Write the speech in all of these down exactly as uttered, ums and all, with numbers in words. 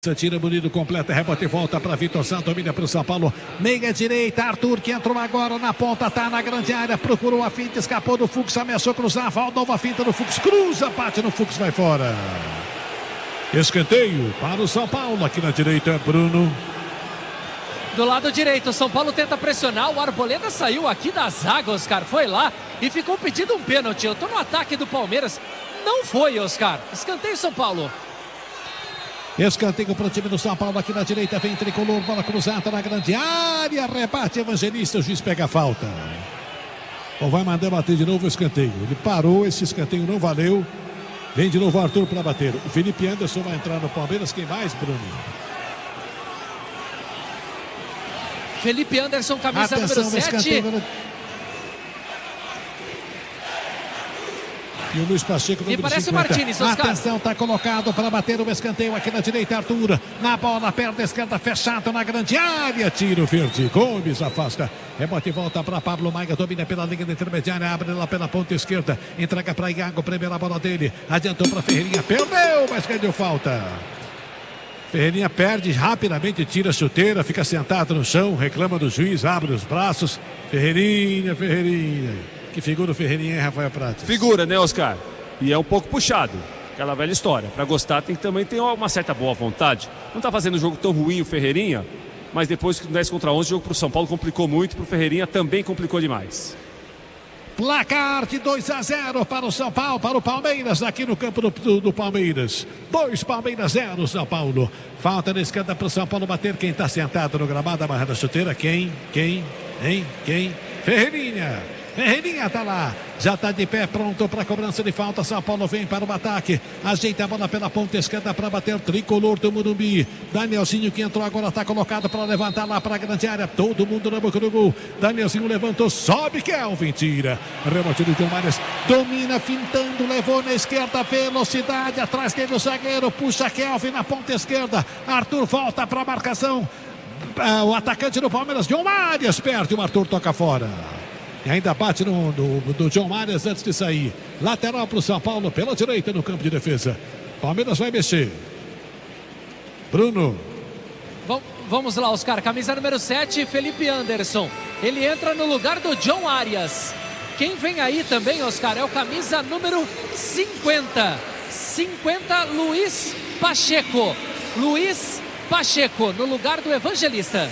Tira bonito, completa, rebote e volta para Vitor Santos, domina para o São Paulo, meia direita, Arthur que entrou agora na ponta, tá na grande área, procurou a finta, escapou do Fux, ameaçou cruzar, volta, nova finta do Fux, cruza, bate no Fux, vai fora. Escanteio para o São Paulo, aqui na direita, Bruno. Do lado direito, o São Paulo tenta pressionar, o Arboleda saiu aqui da zaga, Oscar, foi lá e ficou pedindo um pênalti. Eu tô no ataque do Palmeiras, não foi, Oscar, escanteio São Paulo. Escanteio para o time do São Paulo aqui na direita, vem tricolor, bola cruzada na grande área, rebate Evangelista, o juiz pega a falta. Ou vai mandar bater de novo o escanteio. Ele parou, esse escanteio não valeu. Vem de novo o Arthur para bater. O Felipe Anderson vai entrar no Palmeiras, quem mais, Bruno? Felipe Anderson, camisa Atenção, número sete. E o Luiz Pacheco, número e parece cinquenta. O Martínez, Oscar. Atenção, está colocado para bater o escanteio aqui na direita, Arthur. Na bola, perna esquerda, fechado na grande área. Tiro verde, Gomes afasta. Rebote e volta para Pablo Maiga, domina pela linha da intermediária, abre lá pela ponta esquerda. Entrega para Iago, primeira bola dele. Adiantou para Ferreirinha, perdeu, mas ganhou falta. Ferreirinha perde rapidamente, tira a chuteira, fica sentado no chão, reclama do juiz, abre os braços. Ferreirinha, Ferreirinha. Que figura o Ferreirinha, hein, Rafael Prates? Figura, né, Oscar? E é um pouco puxado. Aquela velha história. Para gostar tem que também ter uma certa boa vontade. Não tá fazendo um jogo tão ruim o Ferreirinha, mas depois que no dez contra onze, o jogo pro São Paulo complicou muito, pro Ferreirinha também complicou demais. Placar de dois a zero para o São Paulo, para o Palmeiras, aqui no campo do, do, do Palmeiras. dois Palmeiras, zero São Paulo. Falta na esquerda para o São Paulo bater. Quem está sentado no gramado, amarrado a chuteira? Quem? Quem? Hein? Quem? Ferreirinha. Ferreirinha tá lá, já tá de pé, pronto para cobrança de falta. São Paulo vem para o ataque, ajeita a bola pela ponta esquerda para bater o tricolor do Morumbi. Danielzinho que entrou agora, tá colocado para levantar lá para a grande área, todo mundo na boca do gol. Danielzinho levantou, sobe, Kelvin tira, rebote do João Marias, domina, fintando, levou na esquerda, velocidade, atrás dele o zagueiro, puxa Kelvin na ponta esquerda. Arthur volta para a marcação, ah, o atacante do Palmeiras, João Marias, perde, o Arthur toca fora. E ainda bate no, no, do João Marias antes de sair. Lateral para o São Paulo, pela direita no campo de defesa. Palmeiras vai mexer. Bruno. Bom, vamos lá, Oscar. Camisa número sete, Felipe Anderson. Ele entra no lugar do John Arias. Quem vem aí também, Oscar, é o camisa número cinquenta. cinquenta, Luiz Pacheco. Luiz Pacheco, no lugar do Evangelista.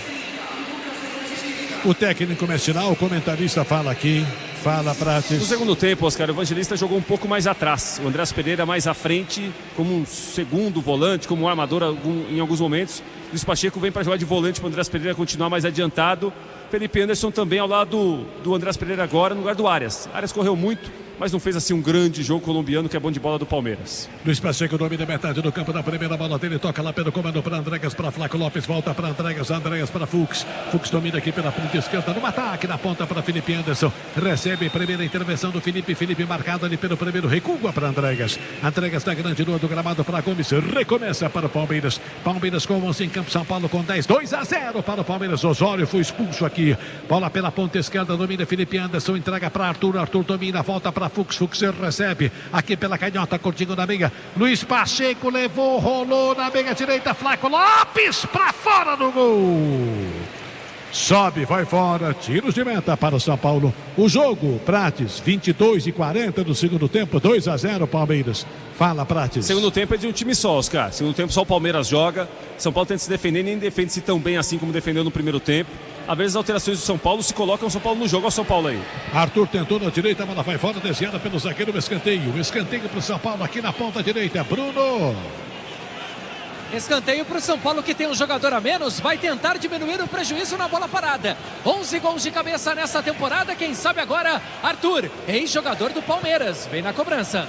O técnico mexe lá, o comentarista fala aqui, fala Prates. No segundo tempo, Oscar, o Evangelista jogou um pouco mais atrás. O Andrés Pereira mais à frente, como um segundo volante, como um armador algum, em alguns momentos. Luiz Pacheco vem para jogar de volante para o Andrés Pereira continuar mais adiantado. Felipe Anderson também ao lado do Andrés Pereira agora, no lugar do Arias. Arias correu muito, mas não fez assim um grande jogo colombiano, que é bom de bola do Palmeiras. Luiz Pacheco domina metade do campo da primeira bola dele, toca lá pelo comando para Andregas, para Flaco Lopes, volta para Andregas, Andregas para Fux. Fux domina aqui pela ponta esquerda, no ataque, na ponta para Felipe Anderson. Recebe a primeira intervenção do Felipe, Felipe marcado ali pelo primeiro, recua para Andregas. Andregas na grande lua do gramado para Gomes, recomeça para o Palmeiras. Palmeiras com onze em campo, São Paulo com dez, dois a zero para o Palmeiras. Osório foi expulso aqui. Bola pela ponta esquerda, domina Felipe Anderson, entrega para Arthur, Arthur domina, volta para Fux, Fux recebe aqui pela canhota, curtinho na meia. Luiz Pacheco levou, rolou na meia direita, Flaco Lopes para fora do gol. Sobe, vai fora, tiros de meta para o São Paulo. O jogo, Prates, vinte e dois e quarenta do segundo tempo, dois a zero Palmeiras. Fala, Prates. Segundo tempo é de um time só, Oscar. Segundo tempo só o Palmeiras joga. São Paulo tenta se defender, nem defende-se tão bem assim como defendeu no primeiro tempo. Às vezes as alterações do São Paulo se colocam o São Paulo no jogo. Olha o São Paulo aí. Arthur tentou na direita, a bola vai fora, desviada pelo zagueiro, o escanteio. O escanteio para o São Paulo aqui na ponta direita. Bruno. Escanteio para o São Paulo, que tem um jogador a menos, vai tentar diminuir o prejuízo na bola parada. onze gols de cabeça nessa temporada, quem sabe agora, Arthur, ex-jogador do Palmeiras, vem na cobrança.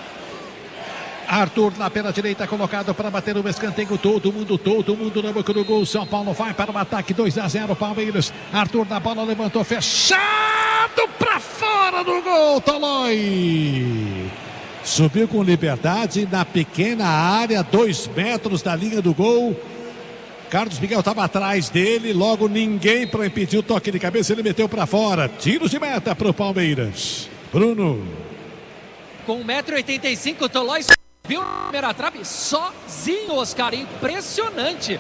Arthur lá pela direita, colocado para bater o escanteio. Todo mundo, todo mundo na boca do gol. São Paulo vai para o ataque, dois a zero Palmeiras. Arthur na bola, levantou, fechado para fora do gol, Tolói. Subiu com liberdade na pequena área, dois metros da linha do gol. Carlos Miguel estava atrás dele, logo ninguém para impedir o toque de cabeça, ele meteu para fora. Tiros de meta para o Palmeiras. Bruno. Com um metro e oitenta e cinco, Tolói subiu na primeira trave sozinho, Oscar. Impressionante